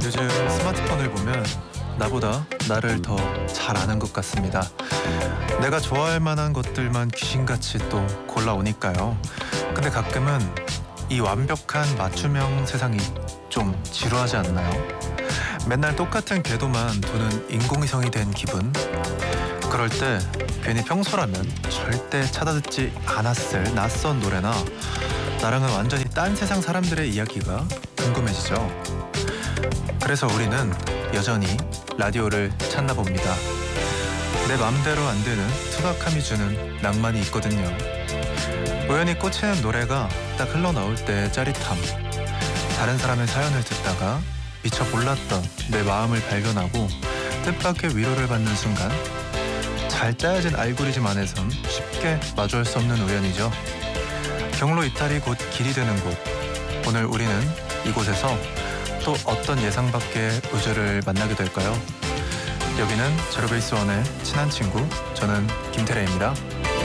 요즘 스마트폰을 보면 나보다 나를 더 잘 아는 것 같습니다. 내가 좋아할 만한 것들만 귀신같이 또 골라오니까요. 근데 가끔은 이 완벽한 맞춤형 세상이 좀 지루하지 않나요? 맨날 똑같은 궤도만 도는 인공위성이 된 기분? 그럴 때 괜히 평소라면 절대 찾아듣지 않았을 낯선 노래나 나랑은 완전히 딴 세상 사람들의 이야기가 궁금해지죠. 그래서 우리는 여전히 라디오를 찾나 봅니다. 내 맘대로 안 되는 투박함이 주는 낭만이 있거든요. 우연히 꽂히는 노래가 딱 흘러나올 때 짜릿함, 다른 사람의 사연을 듣다가 미처 몰랐던 내 마음을 발견하고 뜻밖의 위로를 받는 순간, 잘 짜여진 알고리즘 안에선 쉽게 마주할 수 없는 우연이죠. 경로 이탈이 곧 길이 되는 곳, 오늘 우리는 이곳에서 또 어떤 예상 밖의 우주를 만나게 될까요? 여기는 제로베이스 원의 친한 친구, 저는 김태래입니다.